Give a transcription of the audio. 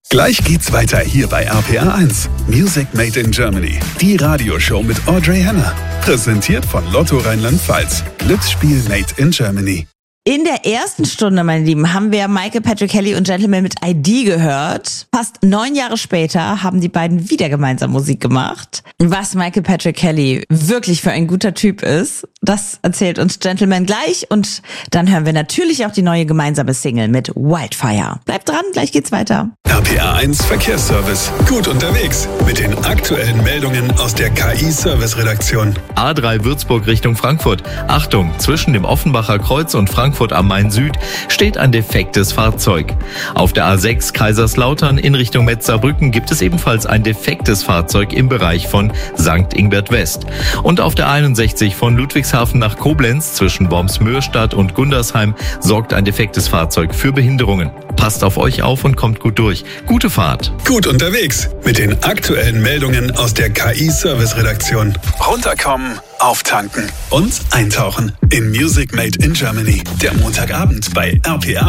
Gleich geht's weiter hier bei RPR 1. Music Made in Germany. Die Radioshow mit Audrey Henner. Präsentiert von Lotto Rheinland-Pfalz. Glücksspiel Made in Germany. In der ersten Stunde, meine Lieben, haben wir Michael Patrick Kelly und Gentleman mit ID gehört. Fast 9 Jahre später haben die beiden wieder gemeinsam Musik gemacht. Was Michael Patrick Kelly wirklich für ein guter Typ ist, das erzählt uns Gentleman gleich. Und dann hören wir natürlich auch die neue gemeinsame Single mit Wildfire. Bleibt dran, gleich geht's weiter. RPR 1 Verkehrsservice. Gut unterwegs mit den aktuellen Meldungen aus der KI-Service-Redaktion. A3 Würzburg Richtung Frankfurt. Achtung, zwischen dem Offenbacher Kreuz und Frankfurt am Main Süd steht ein defektes Fahrzeug. Auf der A6 Kaiserslautern in Richtung Metzerbrücken gibt es ebenfalls ein defektes Fahrzeug im Bereich von St. Ingbert West. Und auf der 61 von Ludwigshafen nach Koblenz zwischen Wormsmöhrstadt und Gundersheim sorgt ein defektes Fahrzeug für Behinderungen. Passt auf euch auf und kommt gut durch. Gute Fahrt. Gut unterwegs mit den aktuellen Meldungen aus der KI-Service-Redaktion. Runterkommen, auftanken und eintauchen in Music Made in Germany. Der Montagabend bei RPR.